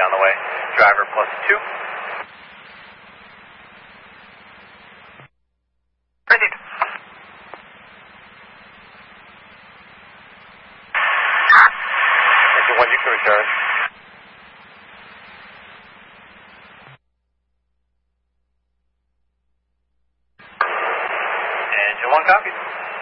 on the way. Driver +2. Proceed. Engine 1, you can return. Engine 1 copies.